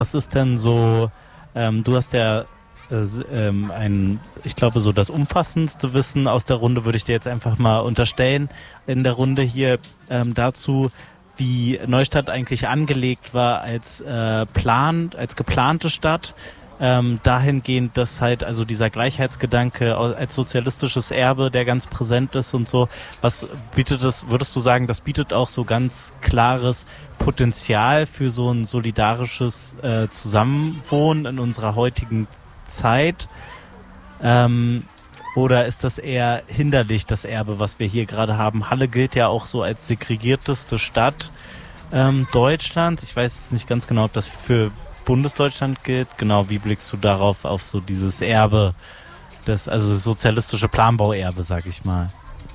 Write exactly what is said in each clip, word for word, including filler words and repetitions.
Was ist denn so, ähm, du hast ja äh, ähm, ein, ich glaube, so das umfassendste Wissen aus der Runde würde ich dir jetzt einfach mal unterstellen, in der Runde hier ähm, dazu, wie Neustadt eigentlich angelegt war als äh, Plan, als geplante Stadt. Ähm, dahingehend, dass halt also dieser Gleichheitsgedanke als sozialistisches Erbe, der ganz präsent ist und so, was bietet das, würdest du sagen, das bietet auch so ganz klares Potenzial für so ein solidarisches äh, Zusammenwohnen in unserer heutigen Zeit? Ähm, oder ist das eher hinderlich, das Erbe, was wir hier gerade haben? Halle gilt ja auch so als segregierteste Stadt ähm, Deutschlands. Ich weiß nicht ganz genau, ob das für Bundesdeutschland gilt. Genau, wie blickst du darauf, auf so dieses Erbe, das, also das sozialistische Planbauerbe, sag ich mal?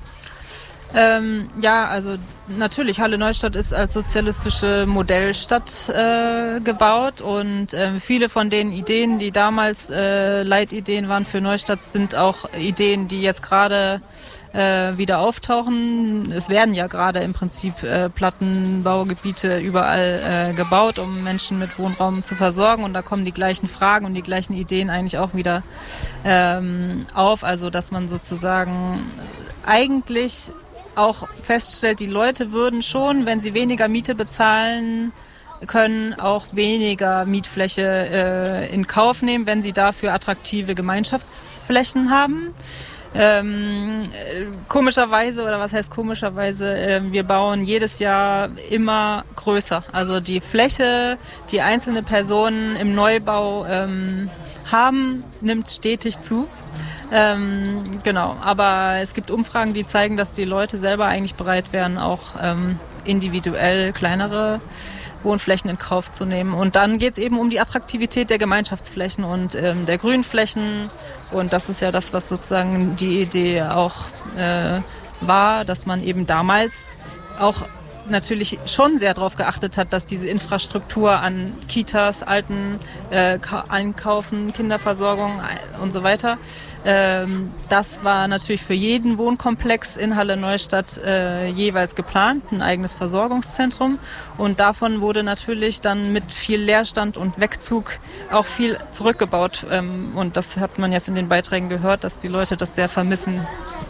Ähm, ja, also natürlich, Halle-Neustadt ist als sozialistische Modellstadt äh, gebaut und äh, viele von den Ideen, die damals äh, Leitideen waren für Neustadt, sind auch Ideen, die jetzt gerade äh, wieder auftauchen. Es werden ja gerade im Prinzip äh, Plattenbaugebiete überall äh, gebaut, um Menschen mit Wohnraum zu versorgen, und da kommen die gleichen Fragen und die gleichen Ideen eigentlich auch wieder ähm, auf, also dass man sozusagen eigentlich auch feststellt, die Leute würden schon, wenn sie weniger Miete bezahlen können, auch weniger Mietfläche äh, in Kauf nehmen, wenn sie dafür attraktive Gemeinschaftsflächen haben. Ähm, äh, komischerweise, oder was heißt komischerweise, äh, wir bauen jedes Jahr immer größer. Also die Fläche, die einzelne Personen im Neubau ähm, haben, nimmt stetig zu. Ähm, genau, aber es gibt Umfragen, die zeigen, dass die Leute selber eigentlich bereit wären, auch ähm, individuell kleinere Wohnflächen in Kauf zu nehmen. Und dann geht es eben um die Attraktivität der Gemeinschaftsflächen und ähm, der Grünflächen. Und das ist ja das, was sozusagen die Idee auch äh, war, dass man eben damals auch natürlich schon sehr darauf geachtet hat, dass diese Infrastruktur an Kitas, Alten, äh, Einkaufen, Kinderversorgung und so weiter, ähm, das war natürlich für jeden Wohnkomplex in Halle-Neustadt äh, jeweils geplant, ein eigenes Versorgungszentrum, und davon wurde natürlich dann mit viel Leerstand und Wegzug auch viel zurückgebaut, ähm, und das hat man jetzt in den Beiträgen gehört, dass die Leute das sehr vermissen.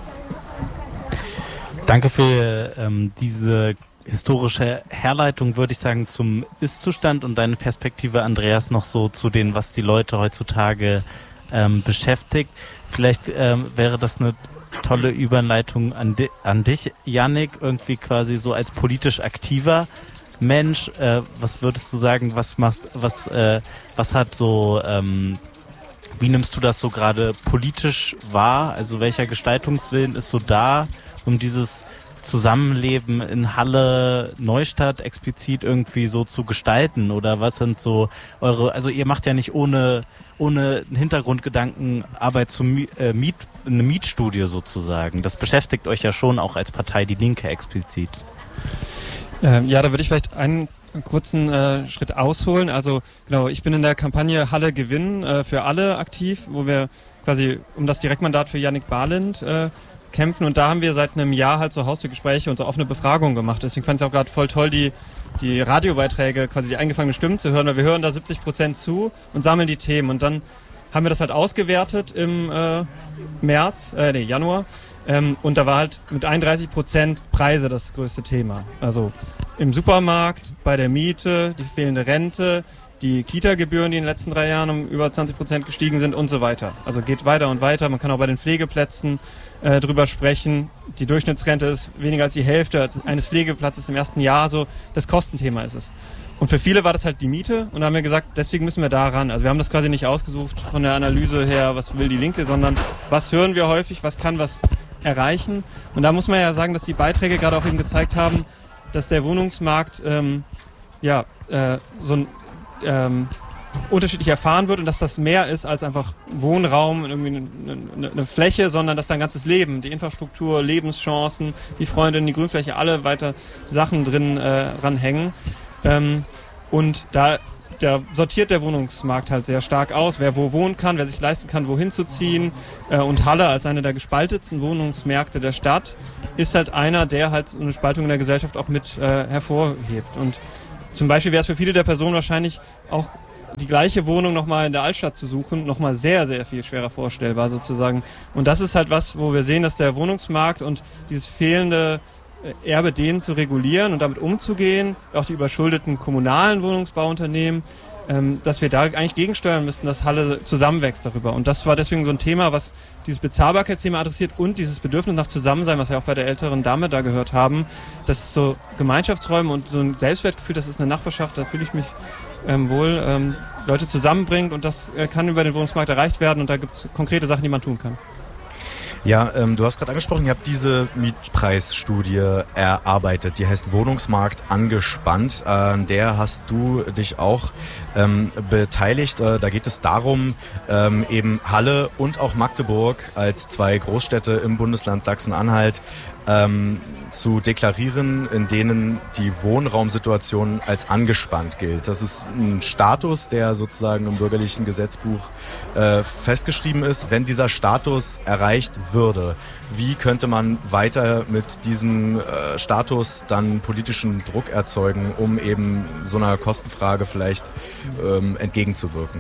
Danke für ähm, diese historische Herleitung, würde ich sagen, zum Ist-Zustand und deine Perspektive, Andreas, noch so zu den, was die Leute heutzutage ähm, beschäftigt. Vielleicht ähm, wäre das eine tolle Überleitung an, di- an dich, Yannick, irgendwie quasi so als politisch aktiver Mensch. Äh, was würdest du sagen, was machst, was, äh, was hat so, ähm, wie nimmst du das so gerade politisch wahr? Also welcher Gestaltungswillen ist so da, um dieses Zusammenleben in Halle Neustadt explizit irgendwie so zu gestalten? Oder was sind so eure, also ihr macht ja nicht ohne ohne einen Hintergrundgedanken Arbeit zum äh, Miet, eine Mietstudie sozusagen. Das beschäftigt euch ja schon auch als Partei Die Linke explizit. Ähm, ja, da würde ich vielleicht einen kurzen äh, Schritt ausholen. Also genau, ich bin in der Kampagne Halle gewinnen äh, für alle aktiv, wo wir quasi um das Direktmandat für Yannick Barlind äh, kämpfen, und da haben wir seit einem Jahr halt so Haustürgespräche und so offene Befragungen gemacht. Deswegen fand ich es auch gerade voll toll, die, die Radiobeiträge, quasi die eingefangenen Stimmen zu hören, weil wir hören da siebzig Prozent zu und sammeln die Themen, und dann haben wir das halt ausgewertet im äh, März, äh, nee, Januar, ähm, und da war halt mit einunddreißig Prozent Preise das größte Thema. Also im Supermarkt, bei der Miete, die fehlende Rente, die Kita-Gebühren, die in den letzten drei Jahren um über zwanzig Prozent gestiegen sind und so weiter. Also geht weiter und weiter. Man kann auch bei den Pflegeplätzen äh, drüber sprechen. Die Durchschnittsrente ist weniger als die Hälfte eines Pflegeplatzes im ersten Jahr. So, das Kostenthema ist es. Und für viele war das halt die Miete, und da haben wir gesagt, deswegen müssen wir da ran. Also wir haben das quasi nicht ausgesucht von der Analyse her, was will die Linke, sondern was hören wir häufig, was kann was erreichen. Und da muss man ja sagen, dass die Beiträge gerade auch eben gezeigt haben, dass der Wohnungsmarkt ähm, ja, äh, so ein Ähm, unterschiedlich erfahren wird, und dass das mehr ist als einfach Wohnraum, irgendwie eine, eine, eine Fläche, sondern dass da ein ganzes Leben, die Infrastruktur, Lebenschancen, die Freundinnen, die Grünfläche, alle weiter Sachen drin äh, ranhängen. Ähm, und da, da sortiert der Wohnungsmarkt halt sehr stark aus, wer wo wohnen kann, wer sich leisten kann, wohin zu ziehen. Äh, und Halle als eine der gespaltetsten Wohnungsmärkte der Stadt ist halt einer, der halt eine Spaltung in der Gesellschaft auch mit äh, hervorhebt. Und zum Beispiel wäre es für viele der Personen wahrscheinlich auch die gleiche Wohnung nochmal in der Altstadt zu suchen, nochmal sehr, sehr viel schwerer vorstellbar sozusagen. Und das ist halt was, wo wir sehen, dass der Wohnungsmarkt und dieses fehlende Erbe, den zu regulieren und damit umzugehen, auch die überschuldeten kommunalen Wohnungsbauunternehmen, ähm, dass wir da eigentlich gegensteuern müssten, dass Halle zusammenwächst darüber. Und das war deswegen so ein Thema, was dieses Bezahlbarkeitsthema adressiert und dieses Bedürfnis nach Zusammensein, was wir auch bei der älteren Dame da gehört haben. Das ist so Gemeinschaftsräume und so ein Selbstwertgefühl, das ist eine Nachbarschaft, da fühle ich mich ähm, wohl, ähm, Leute zusammenbringt und das äh, kann über den Wohnungsmarkt erreicht werden und da gibt es konkrete Sachen, die man tun kann. Ja, ähm, du hast gerade angesprochen, ihr habt diese Mietpreisstudie erarbeitet, die heißt Wohnungsmarkt angespannt. An äh, der hast du dich auch ähm, beteiligt. Äh, da geht es darum, ähm, eben Halle und auch Magdeburg als zwei Großstädte im Bundesland Sachsen-Anhalt ähm, zu deklarieren, in denen die Wohnraumsituation als angespannt gilt. Das ist ein Status, der sozusagen im bürgerlichen Gesetzbuch äh, festgeschrieben ist. Wenn dieser Status erreicht würde, wie könnte man weiter mit diesem äh, Status dann politischen Druck erzeugen, um eben so einer Kostenfrage vielleicht ähm, entgegenzuwirken?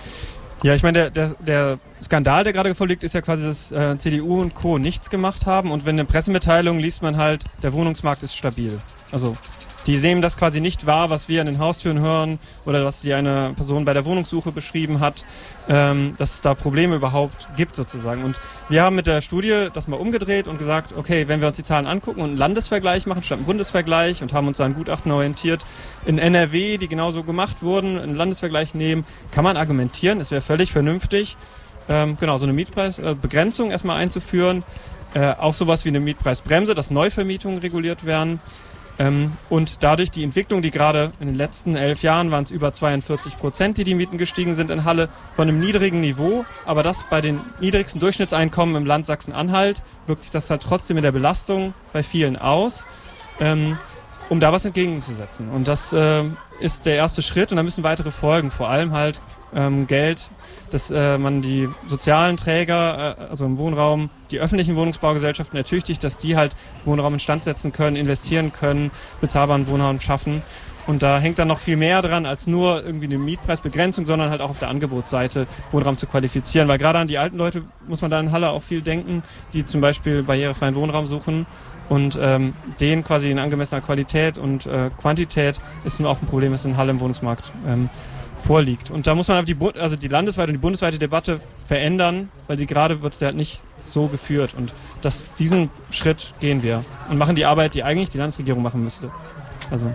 Ja, ich meine, der, der, der Skandal, der gerade vorliegt, ist ja quasi, dass äh, C D U und Co. nichts gemacht haben und wenn in Pressemitteilungen liest man halt, der Wohnungsmarkt ist stabil. Also die nehmen das quasi nicht wahr, was wir an den Haustüren hören oder was die eine Person bei der Wohnungssuche beschrieben hat, ähm, dass es da Probleme überhaupt gibt sozusagen. Und wir haben mit der Studie das mal umgedreht und gesagt, okay, wenn wir uns die Zahlen angucken und einen Landesvergleich machen statt einen Bundesvergleich und haben uns an Gutachten orientiert, in N R W, die genauso gemacht wurden, einen Landesvergleich nehmen, kann man argumentieren, es wäre völlig vernünftig, ähm, genau, so eine Mietpreisbegrenzung äh, erstmal einzuführen, äh, auch sowas wie eine Mietpreisbremse, dass Neuvermietungen reguliert werden. Ähm, und dadurch die Entwicklung, die gerade in den letzten elf Jahren waren es über zweiundvierzig Prozent, die die Mieten gestiegen sind in Halle, von einem niedrigen Niveau, aber das bei den niedrigsten Durchschnittseinkommen im Land Sachsen-Anhalt wirkt sich das halt trotzdem in der Belastung bei vielen aus, ähm, um da was entgegenzusetzen. Und das äh, ist der erste Schritt und da müssen weitere folgen, vor allem halt ähm, Geld, dass äh, man die sozialen Träger, äh, also im Wohnraum, die öffentlichen Wohnungsbaugesellschaften ertüchtigt, dass die halt Wohnraum instand setzen können, investieren können, bezahlbaren Wohnraum schaffen. Und da hängt dann noch viel mehr dran, als nur irgendwie eine Mietpreisbegrenzung, sondern halt auch auf der Angebotsseite Wohnraum zu qualifizieren. Weil gerade an die alten Leute muss man da in Halle auch viel denken, die zum Beispiel barrierefreien Wohnraum suchen. Und ähm, denen quasi in angemessener Qualität und äh, Quantität ist nun auch ein Problem, das in Halle im Wohnungsmarkt ähm, vorliegt. Und da muss man aber die, also die landesweite und die bundesweite Debatte verändern, weil sie gerade wird sie halt nicht so geführt. Und das, diesen Schritt gehen wir und machen die Arbeit, die eigentlich die Landesregierung machen müsste. Also.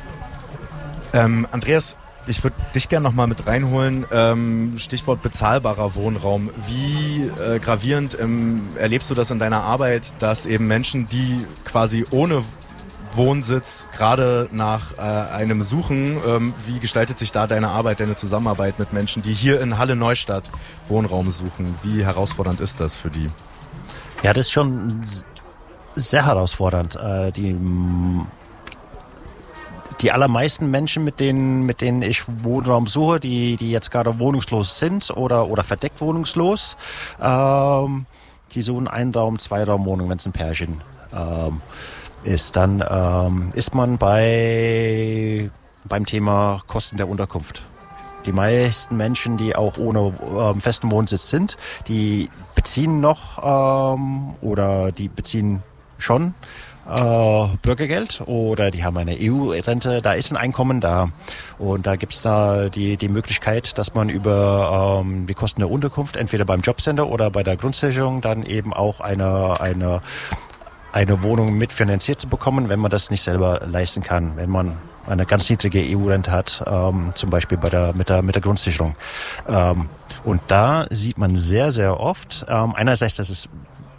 Ähm, Andreas, ich würde dich gerne noch mal mit reinholen. Ähm, Stichwort bezahlbarer Wohnraum. Wie äh, gravierend ähm, erlebst du das in deiner Arbeit, dass eben Menschen, die quasi ohne Wohnsitz gerade nach äh, einem suchen, ähm, wie gestaltet sich da deine Arbeit, deine Zusammenarbeit mit Menschen, die hier in Halle-Neustadt Wohnraum suchen? Wie herausfordernd ist das für die? Ja, das ist schon sehr herausfordernd. Äh, die Die allermeisten Menschen, mit denen, mit denen ich Wohnraum suche, die, die jetzt gerade wohnungslos sind oder, oder verdeckt wohnungslos, ähm, die suchen Einraum-, Zweiraumwohnungen, wenn es ein Pärchen ähm, ist. Dann ähm, ist man bei, beim Thema Kosten der Unterkunft. Die meisten Menschen, die auch ohne ähm, festen Wohnsitz sind, die beziehen noch ähm, oder die beziehen schon Äh, Bürgergeld oder die haben eine E U-Rente, da ist ein Einkommen da und da gibt's da die, die Möglichkeit, dass man über ähm, die Kosten der Unterkunft entweder beim Jobcenter oder bei der Grundsicherung dann eben auch eine, eine, eine Wohnung mitfinanziert zu bekommen, wenn man das nicht selber leisten kann, wenn man eine ganz niedrige E U-Rente hat, ähm, zum Beispiel bei der, mit, der, mit der Grundsicherung. Ähm, und da sieht man sehr, sehr oft, ähm, einerseits, dass es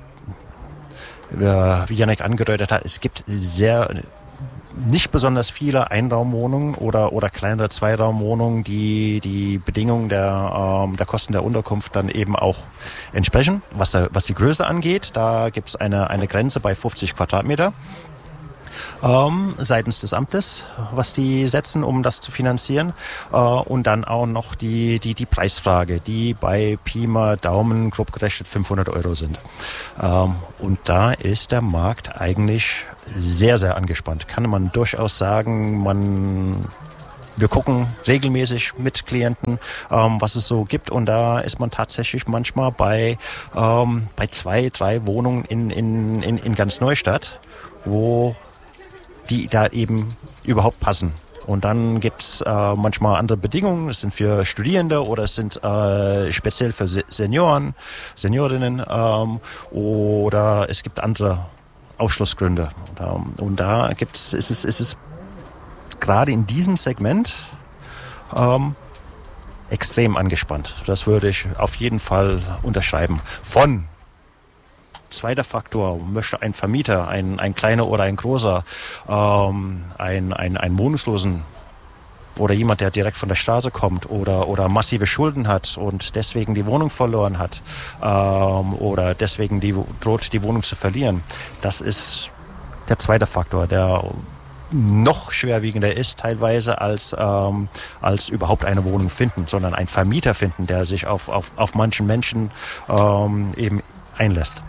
wie Jannik angedeutet hat, es gibt sehr nicht besonders viele Einraumwohnungen oder oder kleinere Zweiraumwohnungen, die die Bedingungen der ähm, der Kosten der Unterkunft dann eben auch entsprechen. Was da, was die Größe angeht, da gibt es eine eine Grenze bei fünfzig Quadratmeter. Ähm, seitens des Amtes, was die setzen, um das zu finanzieren. Äh, und dann auch noch die, die, die Preisfrage, die bei Pi mal Daumen grob gerechnet fünfhundert Euro sind. Ähm, und da ist der Markt eigentlich sehr, sehr angespannt. Kann man durchaus sagen, man wir gucken regelmäßig mit Klienten, ähm, was es so gibt, und da ist man tatsächlich manchmal bei, ähm, bei zwei, drei Wohnungen in, in, in, in ganz Neustadt, wo die da eben überhaupt passen. Und dann gibt es äh, manchmal andere Bedingungen. Es sind für Studierende oder es sind äh, speziell für Senioren, Seniorinnen ähm, oder es gibt andere Ausschlussgründe. Und, ähm, und da gibt's, ist es, ist es gerade in diesem Segment ähm, extrem angespannt. Das würde ich auf jeden Fall unterschreiben. Von zweiter Faktor, möchte ein Vermieter, ein, ein kleiner oder ein großer, ähm, ein, ein, ein Wohnungslosen oder jemand, der direkt von der Straße kommt oder, oder massive Schulden hat und deswegen die Wohnung verloren hat ähm, oder deswegen die, droht, die Wohnung zu verlieren. Das ist der zweite Faktor, der noch schwerwiegender ist teilweise als, ähm, als überhaupt eine Wohnung finden, sondern ein Vermieter finden, der sich auf, auf, auf manchen Menschen ähm, eben einlässt.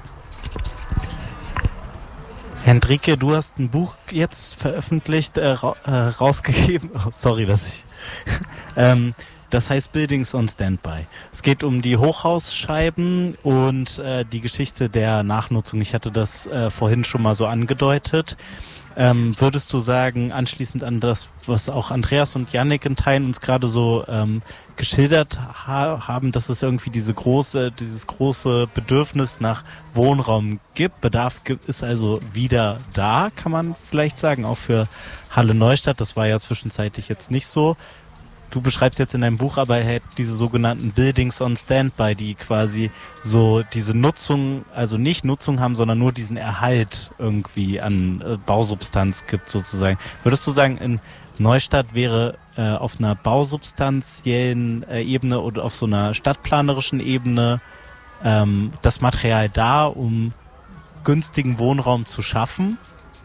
Hendrike, du hast ein Buch jetzt veröffentlicht, äh, ra äh, rausgegeben. Oh, sorry, dass ich... ähm, das heißt Buildings on Standby. Es geht um die Hochhausscheiben und äh, die Geschichte der Nachnutzung. Ich hatte das äh, vorhin schon mal so angedeutet. Ähm, würdest du sagen, anschließend an das, was auch Andreas und Yannick in Teilen uns gerade so ähm, geschildert ha haben, dass es irgendwie diese große, dieses große Bedürfnis nach Wohnraum gibt, Bedarf gibt, ist also wieder da, kann man vielleicht sagen, auch für Halle Neustadt. Das war ja zwischenzeitlich jetzt nicht so. Du beschreibst jetzt in deinem Buch aber halt diese sogenannten Buildings on Standby, die quasi so diese Nutzung, also nicht Nutzung haben, sondern nur diesen Erhalt irgendwie an äh, Bausubstanz gibt sozusagen. Würdest du sagen, in Neustadt wäre äh, auf einer bausubstanziellen äh, Ebene oder auf so einer stadtplanerischen Ebene ähm, das Material da, um günstigen Wohnraum zu schaffen?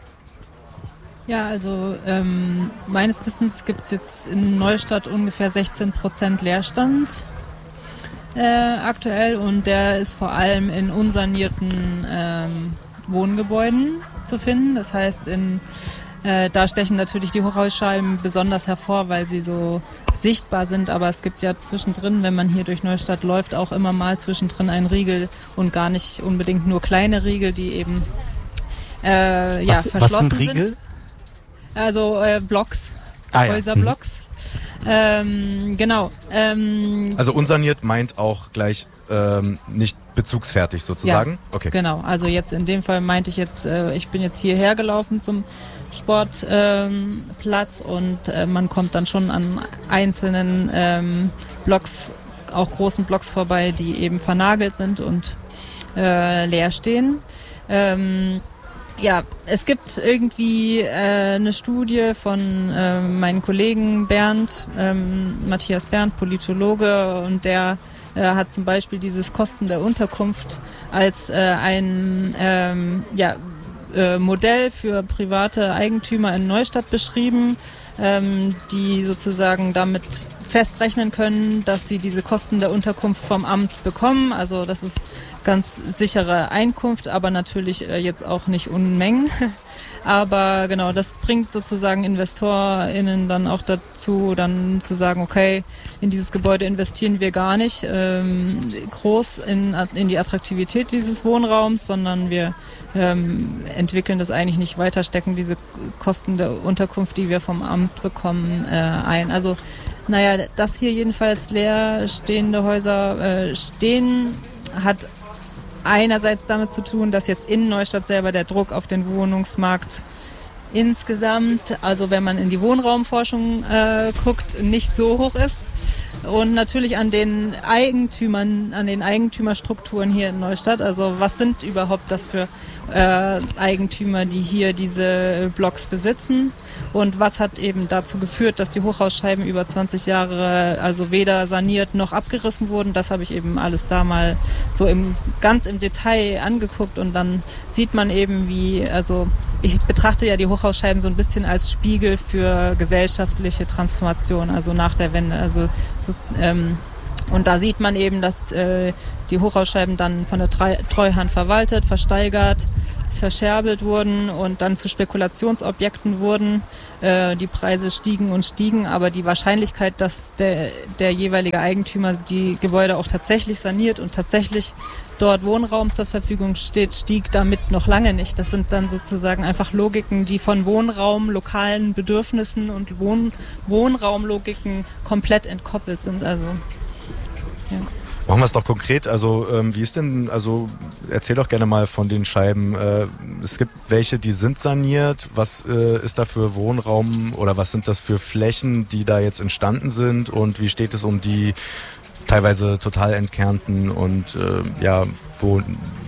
Ja, also ähm, meines Wissens gibt es jetzt in Neustadt ungefähr sechzehn Prozent Leerstand äh, aktuell, und der ist vor allem in unsanierten ähm, Wohngebäuden zu finden. Das heißt, in, äh, da stechen natürlich die Hochhausscheiben besonders hervor, weil sie so sichtbar sind, aber es gibt ja zwischendrin, wenn man hier durch Neustadt läuft, auch immer mal zwischendrin einen Riegel und gar nicht unbedingt nur kleine Riegel, die eben äh, ja, was, verschlossen was sind Riegel? sind. Also äh, Blocks, ah, ja. Häuserblocks. Mhm. Ähm, genau. Ähm, also unsaniert meint auch gleich ähm, nicht bezugsfertig sozusagen? Ja, okay. Genau. Also jetzt in dem Fall meinte ich jetzt, äh, ich bin jetzt hierher gelaufen zum Sportplatz ähm, und äh, man kommt dann schon an einzelnen ähm, Blocks, auch großen Blocks vorbei, die eben vernagelt sind und äh, leer stehen. Ähm, Ja, es gibt irgendwie äh, eine Studie von äh, meinen Kollegen Bernd, ähm, Matthias Bernd, Politologe, und der äh, hat zum Beispiel dieses Kosten der Unterkunft als äh, ein ähm, ja, äh, Modell für private Eigentümer in Neustadt beschrieben, ähm, die sozusagen damit festrechnen können, dass sie diese Kosten der Unterkunft vom Amt bekommen. Also das ist ganz sichere Einkunft, aber natürlich äh, jetzt auch nicht Unmengen. Aber genau, das bringt sozusagen InvestorInnen dann auch dazu, dann zu sagen, okay, in dieses Gebäude investieren wir gar nicht ähm, groß in, in die Attraktivität dieses Wohnraums, sondern wir ähm, entwickeln das eigentlich nicht weiter, stecken diese Kosten der Unterkunft, die wir vom Amt bekommen, äh, ein. Also naja, dass hier jedenfalls leer stehende Häuser äh, stehen, hat einerseits damit zu tun, dass jetzt in Neustadt selber der Druck auf den Wohnungsmarkt insgesamt, also wenn man in die Wohnraumforschung äh, guckt, nicht so hoch ist. Und natürlich an den Eigentümern, an den Eigentümerstrukturen hier in Neustadt. Also was sind überhaupt das für äh, Eigentümer, die hier diese Blocks besitzen? Und was hat eben dazu geführt, dass die Hochhausscheiben über zwanzig Jahre also weder saniert noch abgerissen wurden? Das habe ich eben alles da mal so im, ganz im Detail angeguckt, und dann sieht man eben, wie, also ich betrachte ja die Hochhausscheiben so ein bisschen als Spiegel für gesellschaftliche Transformation, also nach der Wende. Also ähm, und da sieht man eben, dass äh, die Hochhausscheiben dann von der Treuhand verwaltet, versteigert, verscherbelt wurden und dann zu Spekulationsobjekten wurden. Äh, die Preise stiegen und stiegen, aber die Wahrscheinlichkeit, dass der, der jeweilige Eigentümer die Gebäude auch tatsächlich saniert und tatsächlich dort Wohnraum zur Verfügung steht, stieg damit noch lange nicht. Das sind dann sozusagen einfach Logiken, die von Wohnraum, lokalen Bedürfnissen und Wohn- Wohnraumlogiken komplett entkoppelt sind. Also, ja. Machen wir es doch konkret. Also ähm, wie ist denn, also erzähl doch gerne mal von den Scheiben. Äh, es gibt welche, die sind saniert. Was äh, ist da für Wohnraum oder was sind das für Flächen, die da jetzt entstanden sind und wie steht es um die teilweise total entkernten und äh, ja, wo,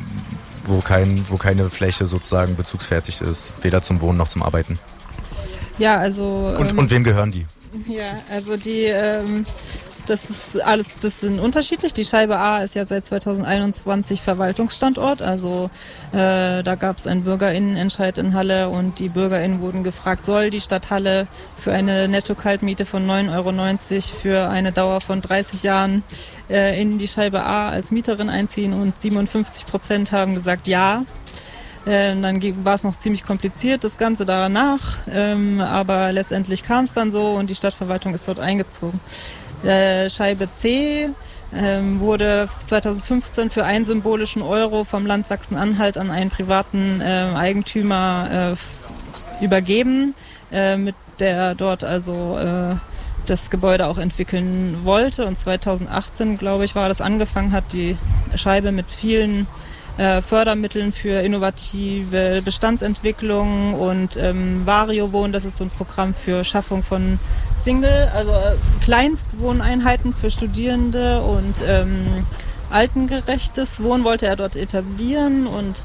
wo, kein, wo keine Fläche sozusagen bezugsfertig ist, weder zum Wohnen noch zum Arbeiten? Ja, also... Und, ähm, und wem gehören die? Ja, also die... Ähm Das ist alles ein bisschen unterschiedlich. Die Scheibe A ist ja seit zweitausendeinundzwanzig Verwaltungsstandort. Also äh, da gab es einen BürgerInnenentscheid in Halle und die BürgerInnen wurden gefragt, soll die Stadt Halle für eine Netto-Kaltmiete von neun Euro neunzig für eine Dauer von dreißig Jahren äh, in die Scheibe A als Mieterin einziehen und siebenundfünfzig Prozent haben gesagt ja. Äh, dann war es noch ziemlich kompliziert, das Ganze danach, ähm, aber letztendlich kam es dann so und die Stadtverwaltung ist dort eingezogen. Äh, Scheibe C ähm, wurde zweitausendfünfzehn für einen symbolischen Euro vom Land Sachsen-Anhalt an einen privaten äh, Eigentümer äh, f- übergeben, äh, mit der dort also äh, das Gebäude auch entwickeln wollte. Und zweitausendachtzehn, glaube ich, war das angefangen hat, die Scheibe mit vielen äh, Fördermitteln für innovative Bestandsentwicklung und ähm, Vario-Wohnen, das ist so ein Programm für Schaffung von Single, also äh, Kleinstwohneinheiten für Studierende und ähm, altengerechtes Wohnen wollte er dort etablieren und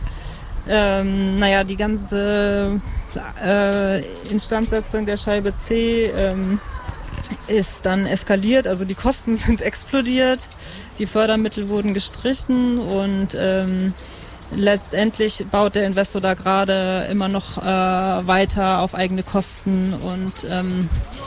ähm, naja, die ganze äh, Instandsetzung der Scheibe C ähm, ist dann eskaliert, also die Kosten sind explodiert, die Fördermittel wurden gestrichen und ähm, letztendlich baut der Investor da gerade immer noch äh, weiter auf eigene Kosten und ähm,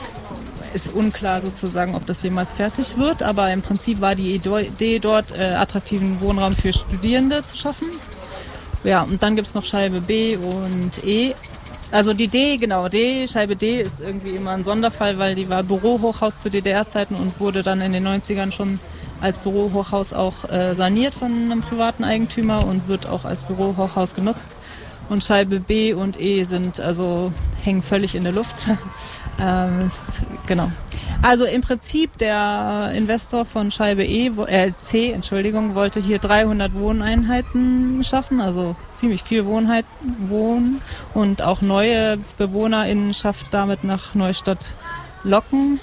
ist unklar sozusagen, ob das jemals fertig wird, aber im Prinzip war die Idee dort, äh, attraktiven Wohnraum für Studierende zu schaffen. Ja, und dann gibt es noch Scheibe B und E. Also die D, genau, D, Scheibe D ist irgendwie immer ein Sonderfall, weil die war Bürohochhaus zu D D R-Zeiten und wurde dann in den neunzigern schon als Bürohochhaus auch äh, saniert von einem privaten Eigentümer und wird auch als Bürohochhaus genutzt. Und Scheibe B und E sind also hängen völlig in der Luft. ähm, ist, genau. Also im Prinzip der Investor von Scheibe E, äh, C, Entschuldigung, wollte hier dreihundert Wohneinheiten schaffen, also ziemlich viel Wohnheit, Wohnen und auch neue BewohnerInnen schafft damit nach Neustadt locken.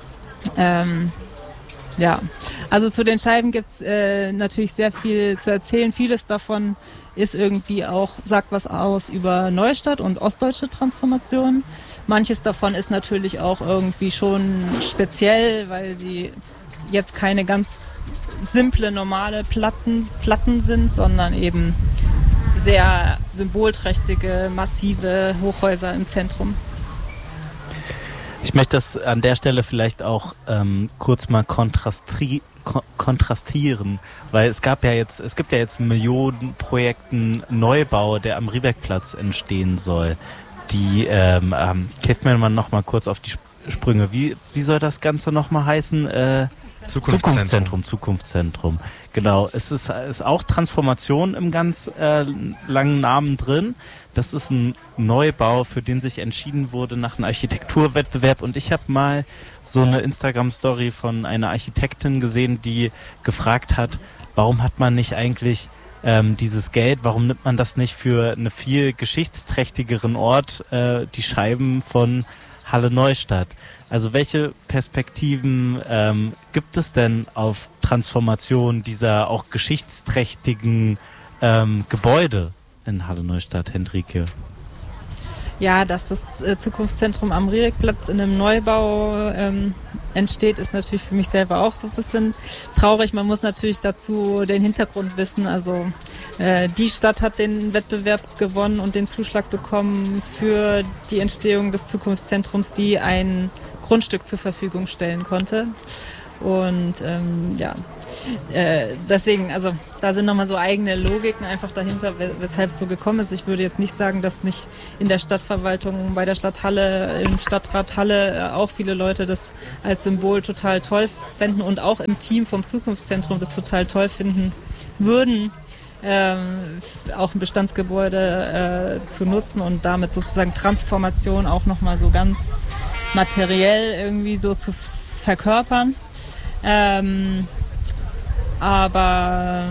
Ähm, ja, also zu den Scheiben gibt es äh, natürlich sehr viel zu erzählen. Vieles davon ist irgendwie auch, sagt was aus über Neustadt und ostdeutsche Transformation. Manches davon ist natürlich auch irgendwie schon speziell, weil sie jetzt keine ganz simple, normale Platten, Platten sind, sondern eben sehr symbolträchtige, massive Hochhäuser im Zentrum. Ich möchte das an der Stelle vielleicht auch ähm, kurz mal kontrastri- kon- kontrastieren, weil es gab ja jetzt, es gibt ja jetzt Millionen Projekten Neubau, der am Riebeckplatz entstehen soll. Die, ähm, ähm, hilft mir mal noch mal kurz auf die Sprünge. Wie, wie soll das Ganze noch mal heißen? Äh, Zukunftszentrum. Zukunftszentrum, Zukunftszentrum. Genau. Es ist, ist auch Transformation im ganz äh, langen Namen drin. Das ist ein Neubau, für den sich entschieden wurde nach einem Architekturwettbewerb. Und ich habe mal so eine Instagram-Story von einer Architektin gesehen, die gefragt hat, warum hat man nicht eigentlich ähm, dieses Geld, warum nimmt man das nicht für einen viel geschichtsträchtigeren Ort, äh, die Scheiben von Halle Neustadt? Also welche Perspektiven ähm, gibt es denn auf Transformation dieser auch geschichtsträchtigen ähm, Gebäude in Halle Neustadt, Hendrike? Ja, dass das äh, Zukunftszentrum am Riebeckplatz in einem Neubau ähm, entsteht, ist natürlich für mich selber auch so ein bisschen traurig. Man muss natürlich dazu den Hintergrund wissen. Also äh, die Stadt hat den Wettbewerb gewonnen und den Zuschlag bekommen für die Entstehung des Zukunftszentrums, die ein Grundstück zur Verfügung stellen konnte. Und ähm, ja, äh, deswegen, also da sind nochmal so eigene Logiken einfach dahinter, weshalb es so gekommen ist. Ich würde jetzt nicht sagen, dass nicht in der Stadtverwaltung, bei der Stadt Halle, im Stadtrat Halle äh, auch viele Leute das als Symbol total toll fänden und auch im Team vom Zukunftszentrum das total toll finden würden, ähm, auch ein Bestandsgebäude äh, zu nutzen und damit sozusagen Transformation auch nochmal so ganz materiell irgendwie so zu verkörpern. Ähm, aber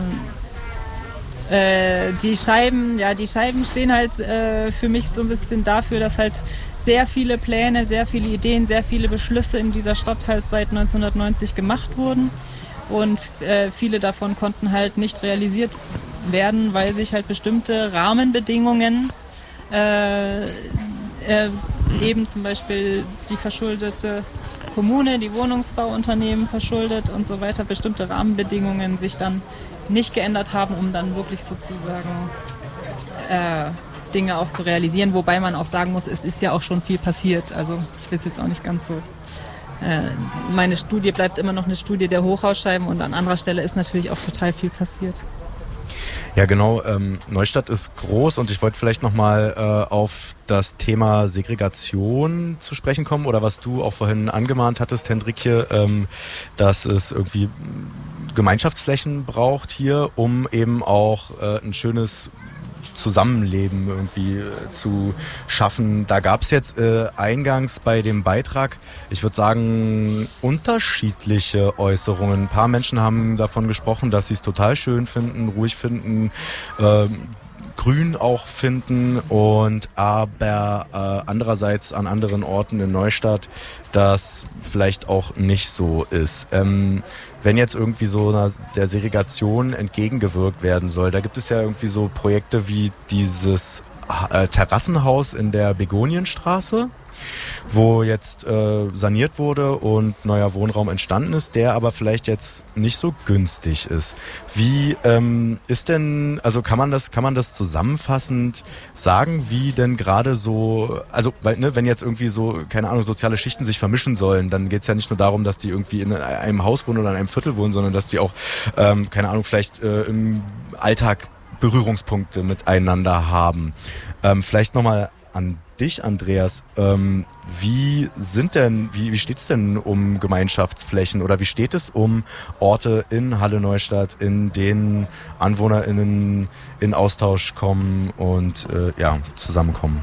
äh, die Scheiben, ja, die Scheiben stehen halt äh, für mich so ein bisschen dafür, dass halt sehr viele Pläne, sehr viele Ideen, sehr viele Beschlüsse in dieser Stadt halt seit neunzehnhundertneunzig gemacht wurden und äh, viele davon konnten halt nicht realisiert werden, weil sich halt bestimmte Rahmenbedingungen äh, äh, eben zum Beispiel die verschuldete Kommune, die Wohnungsbauunternehmen verschuldet und so weiter, bestimmte Rahmenbedingungen sich dann nicht geändert haben, um dann wirklich sozusagen äh, Dinge auch zu realisieren, wobei man auch sagen muss, es ist ja auch schon viel passiert. Also ich will es jetzt auch nicht ganz so. Äh, meine Studie bleibt immer noch eine Studie der Hochhausscheiben und an anderer Stelle ist natürlich auch total viel passiert. Ja, genau. Ähm, Neustadt ist groß und ich wollte vielleicht nochmal äh, auf das Thema Segregation zu sprechen kommen oder was du auch vorhin angemahnt hattest, Hendrikje, ähm, dass es irgendwie Gemeinschaftsflächen braucht hier, um eben auch äh, ein schönes Zusammenleben irgendwie äh, zu schaffen. Da gab es jetzt äh, eingangs bei dem Beitrag, ich würde sagen, unterschiedliche Äußerungen. Ein paar Menschen haben davon gesprochen, dass sie es total schön finden, ruhig finden, äh, grün auch finden und aber äh, andererseits an anderen Orten in Neustadt das vielleicht auch nicht so ist. Ähm, wenn jetzt irgendwie so einer, der Segregation entgegengewirkt werden soll, da gibt es ja irgendwie so Projekte wie dieses äh, Terrassenhaus in der Begonienstraße, wo jetzt äh, saniert wurde und neuer Wohnraum entstanden ist, der aber vielleicht jetzt nicht so günstig ist. Wie ähm, ist denn, also kann man das, kann man das zusammenfassend sagen, wie denn gerade so, also weil, ne, wenn jetzt irgendwie so, keine Ahnung, soziale Schichten sich vermischen sollen, dann geht es ja nicht nur darum, dass die irgendwie in einem Haus wohnen oder in einem Viertel wohnen, sondern dass die auch, ähm, keine Ahnung, vielleicht äh, im Alltag Berührungspunkte miteinander haben. Ähm, vielleicht nochmal an dich, Andreas, ähm, wie sind denn, wie, wie steht es denn um Gemeinschaftsflächen oder wie steht es um Orte in Halle Neustadt, in denen AnwohnerInnen in Austausch kommen und äh, ja, zusammenkommen?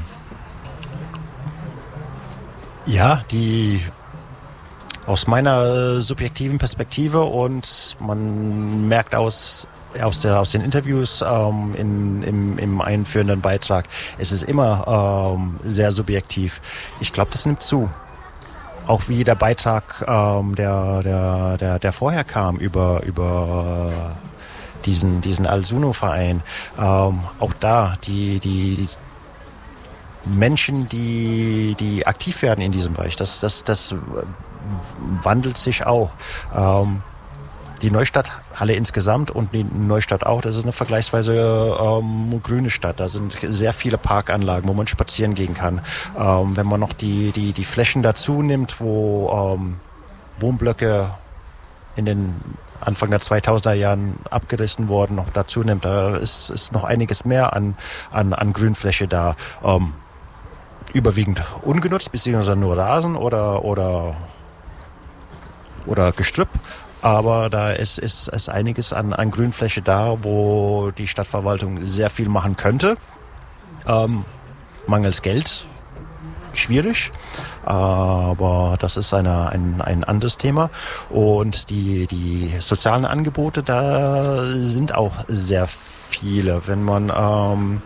Ja, die aus meiner subjektiven Perspektive und man merkt aus Aus, der, aus den Interviews ähm, in, im, im einführenden Beitrag, es ist immer ähm, sehr subjektiv. Ich glaube, das nimmt zu. Auch wie der Beitrag, ähm, der, der, der, der vorher kam über, über diesen, diesen Al-Suno-Verein. Ähm, auch da, die, die, die Menschen, die, die aktiv werden in diesem Bereich, das, das, das wandelt sich auch. Ähm, Die Neustadthalle insgesamt und die Neustadt auch, das ist eine vergleichsweise ähm, grüne Stadt. Da sind sehr viele Parkanlagen, wo man spazieren gehen kann. Ähm, wenn man noch die, die, die Flächen dazu nimmt, wo ähm, Wohnblöcke in den Anfang der zweitausender Jahren abgerissen wurden, noch dazu nimmt, da ist, ist noch einiges mehr an, an, an Grünfläche da. Ähm, überwiegend ungenutzt, beziehungsweise nur Rasen oder, oder, oder Gestrüpp. Aber da ist, ist, ist einiges an, an Grünfläche da, wo die Stadtverwaltung sehr viel machen könnte. Ähm, mangels Geld, schwierig, aber das ist eine, ein, ein anderes Thema. Und die, die sozialen Angebote, da sind auch sehr viele. Wenn man ähm,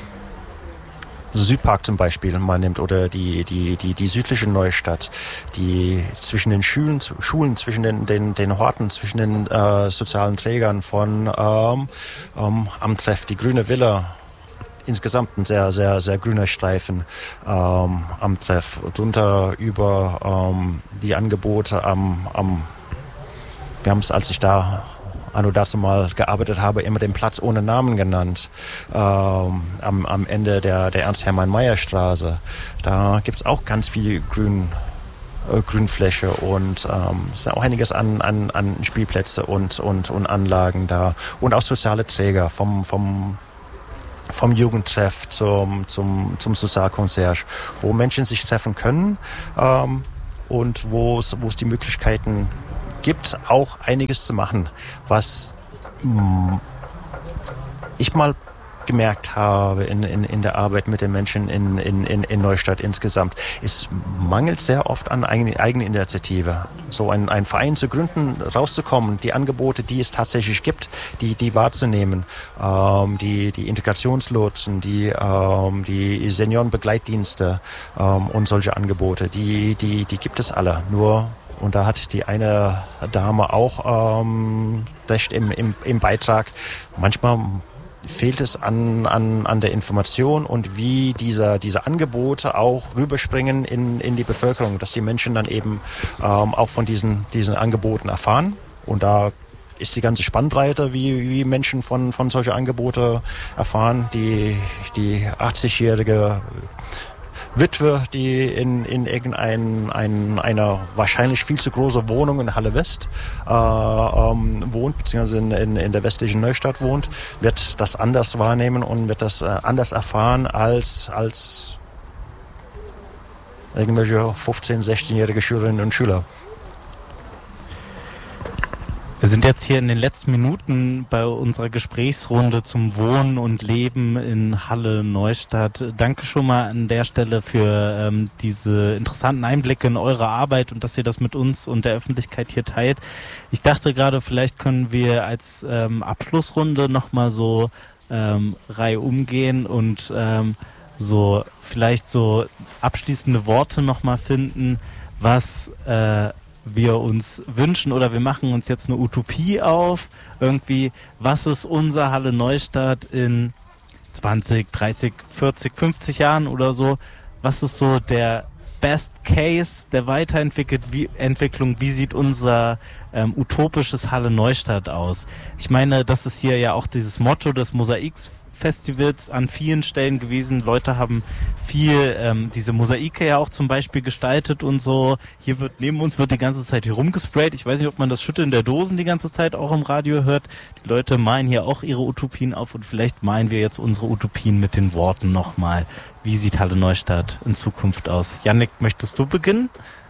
Südpark zum Beispiel mal nimmt oder die, die, die, die südliche Neustadt, die zwischen den Schulen, Schulen zwischen den, den, den Horten, zwischen den äh, sozialen Trägern von ähm, ähm, Amtreff, die Grüne Villa, insgesamt ein sehr, sehr, sehr grüner Streifen ähm, Amtreff, drunter über ähm, die Angebote am, am wir haben es, als ich da anno dazu mal gearbeitet habe, immer den Platz ohne Namen genannt, ähm, am, am Ende der, der Ernst-Hermann-Meyer-Straße. Da gibt es auch ganz viel Grün, äh, Grünfläche und ähm, es ist auch einiges an, an, an Spielplätze und, und, und Anlagen da und auch soziale Träger vom, vom vom Jugendtreff zum, zum, zum Sozialconcierge, wo Menschen sich treffen können ähm, und wo es die Möglichkeiten gibt, auch einiges zu machen, was mh, ich mal gemerkt habe in, in, in der Arbeit mit den Menschen in, in, in Neustadt insgesamt. Es mangelt sehr oft an eigene, eigene Initiative. So ein, ein Verein zu gründen, rauszukommen, die Angebote, die es tatsächlich gibt, die, die wahrzunehmen, ähm, die, die Integrationslotsen, die, ähm, die Seniorenbegleitdienste ähm, und solche Angebote, die, die, die gibt es alle. Nur, und da hat die eine Dame auch ähm, recht im, im, im Beitrag, manchmal fehlt es an, an, an der Information und wie diese, diese Angebote auch rüberspringen in, in die Bevölkerung, dass die Menschen dann eben ähm, auch von diesen, diesen Angeboten erfahren. Und da ist die ganze Spannbreite, wie, wie Menschen von, von solchen Angeboten erfahren. Die, die achtzigjährige Witwe, die in, in irgendein, ein, einer wahrscheinlich viel zu große Wohnung in Halle West äh, ähm, wohnt, beziehungsweise in, in, in der westlichen Neustadt wohnt, wird das anders wahrnehmen und wird das äh, anders erfahren als, als irgendwelche fünfzehn-, sechzehnjährige Schülerinnen und Schüler. Wir sind jetzt hier in den letzten Minuten bei unserer Gesprächsrunde zum Wohnen und Leben in Halle Neustadt. Danke schon mal an der Stelle für ähm, diese interessanten Einblicke in eure Arbeit und dass ihr das mit uns und der Öffentlichkeit hier teilt. Ich dachte gerade, vielleicht können wir als ähm, Abschlussrunde nochmal so ähm, reihum gehen und ähm, so vielleicht so abschließende Worte nochmal finden, was äh, wir uns wünschen, oder wir machen uns jetzt eine Utopie auf, irgendwie, was ist unser Halle Neustadt in zwanzig, dreißig, vierzig, fünfzig Jahren oder so, was ist so der Best Case der Weiterentwicklung, wie, Entwicklung, wie sieht unser ähm, utopisches Halle Neustadt aus? Ich meine, das ist hier ja auch dieses Motto des Mosaiks Festivals an vielen Stellen gewesen. Leute haben viel ähm, diese Mosaike ja auch zum Beispiel gestaltet und so. Hier wird neben uns wird die ganze Zeit hier rumgesprayt. Ich weiß nicht, ob man das Schütteln der Dosen die ganze Zeit auch im Radio hört. Die Leute malen hier auch ihre Utopien auf und vielleicht malen wir jetzt unsere Utopien mit den Worten nochmal. Wie sieht Halle Neustadt in Zukunft aus? Jannik, möchtest du beginnen?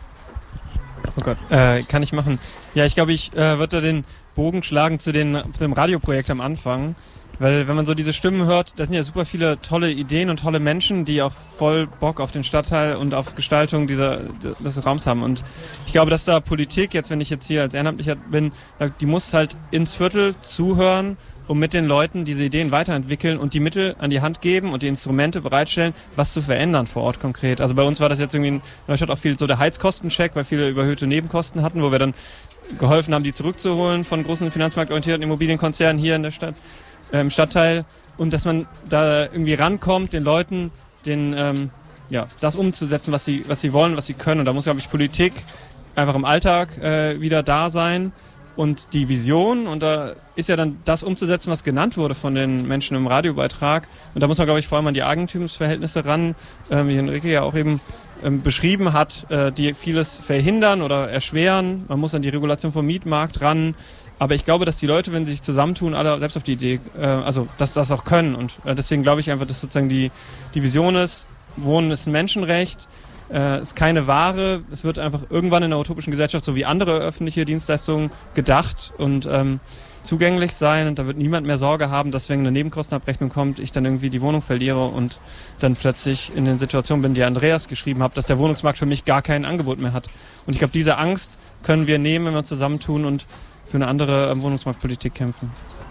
Oh Gott, äh, kann ich machen. Ja, ich glaube, ich äh, würde den Bogen schlagen zu, den, zu dem Radioprojekt am Anfang. Weil wenn man so diese Stimmen hört, da sind ja super viele tolle Ideen und tolle Menschen, die auch voll Bock auf den Stadtteil und auf Gestaltung dieser, des Raums haben. Und ich glaube, dass da Politik, jetzt wenn ich jetzt hier als Ehrenamtlicher bin, die muss halt ins Viertel zuhören und mit den Leuten diese Ideen weiterentwickeln und die Mittel an die Hand geben und die Instrumente bereitstellen, was zu verändern vor Ort konkret. Also bei uns war das jetzt irgendwie in Neustadt auch viel so der Heizkostencheck, weil viele überhöhte Nebenkosten hatten, wo wir dann geholfen haben, die zurückzuholen von großen finanzmarktorientierten Immobilienkonzernen hier in der Stadt. Im Stadtteil, und dass man da irgendwie rankommt, den Leuten den, ähm, ja, das umzusetzen, was sie, was sie wollen, was sie können. Und da muss, glaube ich, Politik einfach im Alltag äh, wieder da sein und die Vision. Und da ist ja dann das umzusetzen, was genannt wurde von den Menschen im Radiobeitrag. Und da muss man, glaube ich, vor allem an die Eigentumsverhältnisse ran, äh, wie Henrike ja auch eben ähm, beschrieben hat, äh, die vieles verhindern oder erschweren. Man muss an die Regulation vom Mietmarkt ran. Aber ich glaube, dass die Leute, wenn sie sich zusammentun, alle selbst auf die Idee, äh, also dass das auch können. Und äh, deswegen glaube ich einfach, dass sozusagen die, die Vision ist, Wohnen ist ein Menschenrecht, äh, ist keine Ware. Es wird einfach irgendwann in der utopischen Gesellschaft so wie andere öffentliche Dienstleistungen gedacht und ähm, zugänglich sein. Und da wird niemand mehr Sorge haben, dass wenn eine Nebenkostenabrechnung kommt, ich dann irgendwie die Wohnung verliere und dann plötzlich in den Situationen bin, die Andreas geschrieben hat, dass der Wohnungsmarkt für mich gar kein Angebot mehr hat. Und ich glaube, diese Angst können wir nehmen, wenn wir zusammentun und für eine andere äh, Wohnungsmarktpolitik kämpfen.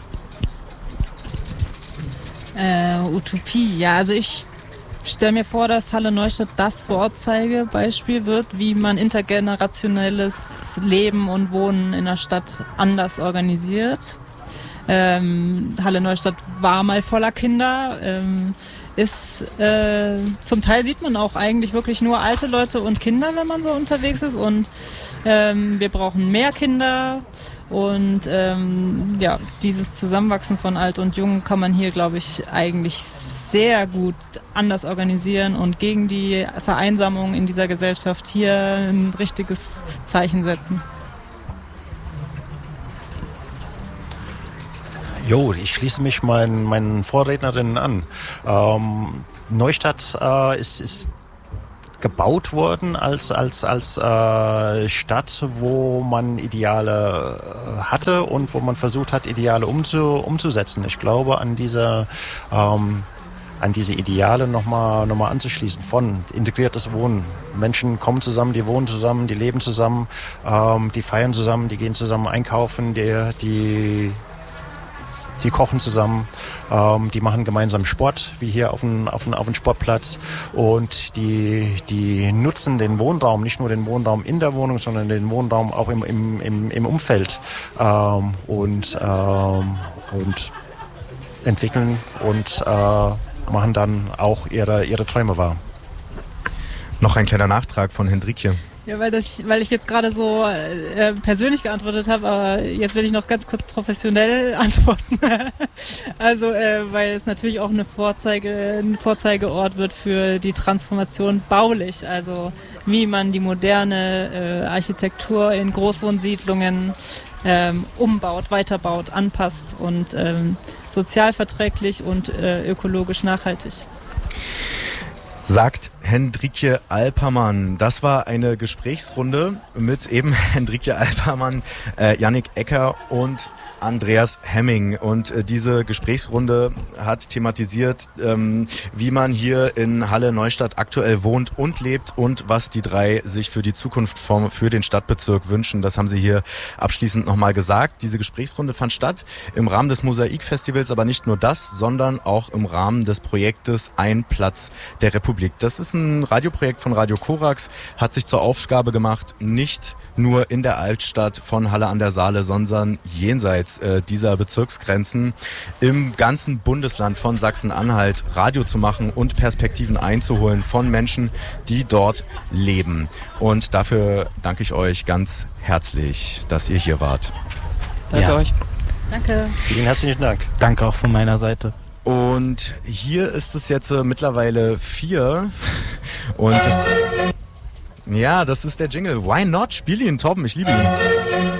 Äh, Utopie, ja, also ich stelle mir vor, dass Halle Neustadt das Vorzeigebeispiel wird, wie man intergenerationelles Leben und Wohnen in der Stadt anders organisiert. Ähm, Halle Neustadt war mal voller Kinder, ähm, ist, äh, zum Teil sieht man auch eigentlich wirklich nur alte Leute und Kinder, wenn man so unterwegs ist, und ähm, wir brauchen mehr Kinder. Und ähm, ja, dieses Zusammenwachsen von Alt und Jung kann man hier, glaube ich, eigentlich sehr gut anders organisieren und gegen die Vereinsamung in dieser Gesellschaft hier ein richtiges Zeichen setzen. Jo, ich schließe mich meinen, meinen Vorrednerinnen an. Ähm, Neustadt äh, ist, ist gebaut worden als, als, als äh, Stadt, wo man Ideale äh, hatte und wo man versucht hat, Ideale umzu, umzusetzen. Ich glaube, an diese, ähm, an diese Ideale nochmal noch mal anzuschließen von integriertes Wohnen. Menschen kommen zusammen, die wohnen zusammen, die leben zusammen, ähm, die feiern zusammen, die gehen zusammen einkaufen, die, die Die kochen zusammen, ähm, die machen gemeinsam Sport, wie hier auf dem auf auf dem Sportplatz. Und die, die nutzen den Wohnraum, nicht nur den Wohnraum in der Wohnung, sondern den Wohnraum auch im, im, im, im Umfeld. Ähm, und, ähm, und entwickeln und äh, machen dann auch ihre, ihre Träume wahr. Noch ein kleiner Nachtrag von Hendrikje. Ja, weil, das, weil ich jetzt gerade so äh, persönlich geantwortet habe, aber jetzt will ich noch ganz kurz professionell antworten. Also, äh, weil es natürlich auch eine Vorzeige, ein Vorzeigeort wird für die Transformation baulich. Also, wie man die moderne äh, Architektur in Großwohnsiedlungen ähm, umbaut, weiterbaut, anpasst und ähm, sozialverträglich und äh, ökologisch nachhaltig. Sagt Hendrikje Alpermann. Das war eine Gesprächsrunde mit eben Hendrikje Alpermann, äh, Yannick Ecker und Andreas Hemming. Und äh, diese Gesprächsrunde hat thematisiert, ähm, wie man hier in Halle-Neustadt aktuell wohnt und lebt und was die drei sich für die Zukunft vom, für den Stadtbezirk wünschen. Das haben sie hier abschließend nochmal gesagt. Diese Gesprächsrunde fand statt im Rahmen des Mosaik-Festivals, aber nicht nur das, sondern auch im Rahmen des Projektes Ein Platz der Republik. Das ist ein Radioprojekt von Radio Korax, hat sich zur Aufgabe gemacht, nicht nur in der Altstadt von Halle an der Saale, sondern jenseits äh, dieser Bezirksgrenzen im ganzen Bundesland von Sachsen-Anhalt Radio zu machen und Perspektiven einzuholen von Menschen, die dort leben. Und dafür danke ich euch ganz herzlich, dass ihr hier wart. Danke Ja. euch. Danke. Vielen herzlichen Dank. Danke auch von meiner Seite. Und hier ist es jetzt äh, mittlerweile vier. Und das, ja, das ist der Jingle. Why not? Spiel ihn, Torben, ich liebe ihn.